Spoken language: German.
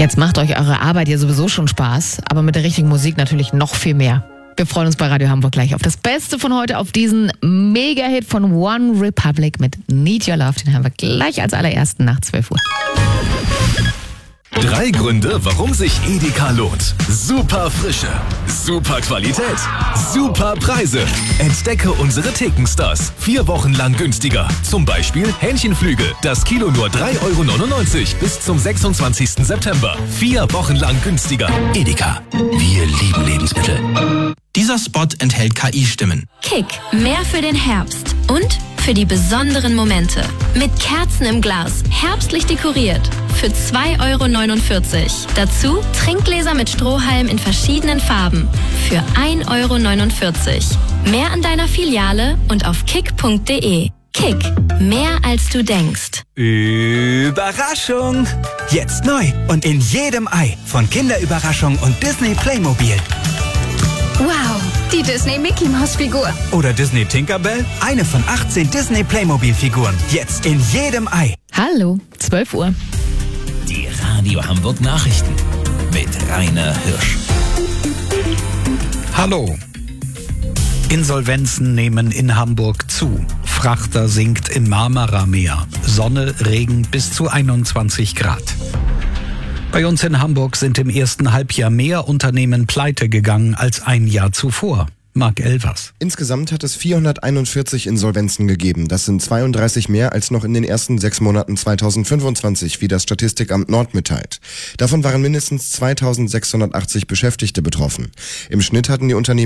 Jetzt macht euch eure Arbeit ja sowieso schon Spaß, aber mit der richtigen Musik natürlich noch viel mehr. Wir freuen uns bei Radio Hamburg gleich auf das Beste von heute, auf diesen Mega-Hit von One Republic mit Need Your Love. Den haben wir gleich als allerersten nach 12 Uhr. 3 Gründe, warum sich Edeka lohnt. Super Frische, super Qualität, super Preise. Entdecke unsere Thekenstars. 4 Wochen lang günstiger. Zum Beispiel Hähnchenflügel. Das Kilo nur 3,99 € bis zum 26. September. 4 Wochen lang günstiger. Edeka. Wir lieben Lebensmittel. Dieser Spot enthält KI-Stimmen. Kick. Mehr für den Herbst. Und für die besonderen Momente. Mit Kerzen im Glas. Herbstlich dekoriert. Für 2,49 €. Dazu Trinkgläser mit Strohhalm in verschiedenen Farben. Für 1,49 €. Mehr an deiner Filiale und auf kick.de. Kick. Mehr als du denkst. Überraschung! Jetzt neu und in jedem Ei von Kinderüberraschung und Disney Playmobil. Wow, die Disney Mickey Maus Figur. Oder Disney Tinkerbell? Eine von 18 Disney Playmobil Figuren. Jetzt in jedem Ei. Hallo, 12 Uhr. Die Radio Hamburg Nachrichten mit Rainer Hirsch. Hallo. Insolvenzen nehmen in Hamburg zu. Frachter sinkt im Marmarameer. Sonne, Regen bis zu 21 Grad. Bei uns in Hamburg sind im ersten Halbjahr mehr Unternehmen pleite gegangen als ein Jahr zuvor. Marc Elvers. Insgesamt hat es 441 Insolvenzen gegeben. Das sind 32 mehr als noch in den ersten 6 Monaten 2025, wie das Statistikamt Nord mitteilt. Davon waren mindestens 2680 Beschäftigte betroffen. Im Schnitt hatten die Unternehmen